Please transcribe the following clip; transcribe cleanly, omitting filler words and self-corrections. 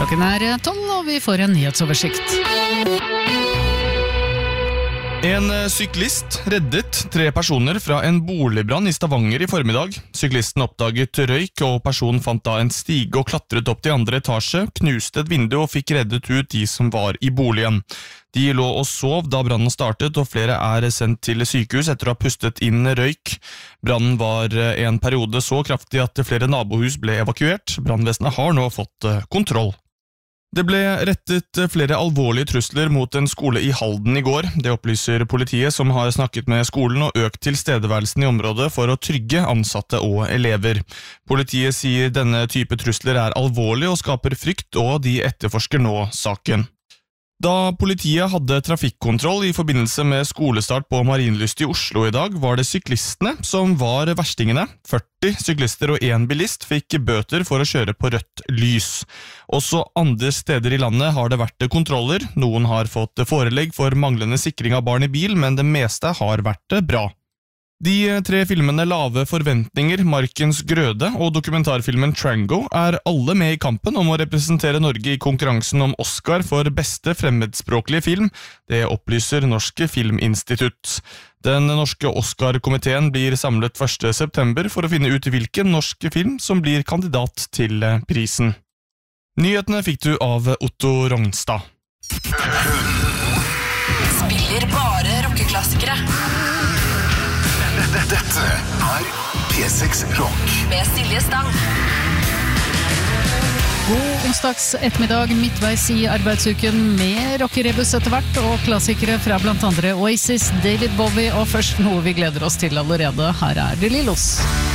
Klokken 12, og vi får en nyhetsoversikt. En syklist reddet 3 personer fra en boligbrann i Stavanger i formiddag. Syklisten oppdaget røyk, og personen fant da en stige og klatret opp til andre etasje, knuste et vindu og fikk reddet ut de som var i boligen. De lå og sov da brannen startet, og flere er sendt til sykehus etter å ha pustet inn røyk. Brannen var en periode så kraftig at flere nabohus ble evakuert. Brannvesenet har nå fått kontroll. Det ble rettet flere alvorlige trusler mot en skole i Halden i går. Det opplyser politiet, som har snakket med skolen og økt tilstedeværelsen i området for å trygge ansatte og elever. Politiet sier denne type trusler er alvorlige og skaper frykt, og de etterforsker nå saken. Da politiet hadde trafikkontroll i forbindelse med skolestart på Marienlyst i Oslo i dag, var det syklistene som var verstingene. 40 syklister og 1 bilist fikk bøter for å kjøre på rødt lys. Også andre steder i landet har det vært kontroller. Noen har fått forelegg for manglende sikring av barn i bil, men det meste har vært bra. De 3 filmene Lave forventninger, Markens grøde og dokumentarfilmen Trango er alle med i kampen om å representere Norge i konkurransen om Oscar for beste fremmedspråklige film. Det opplyser Norsk Filminstitutt. Den norske Oscar-komiteen blir samlet 1. september for å finne ut hvilken norsk film som blir kandidat til prisen. Nyhetene fikk du av Otto Rognstad. Spiller bare rockeklassikere. Dette er P6 Rock med Silje Stang. God onsdags ettermiddag, midtveis i arbeidsuken med rockerebus etter hvert, og klassikere fra blant andre Oasis, David Bowie, og først noe vi gleder oss til allerede. Her er The Lillos.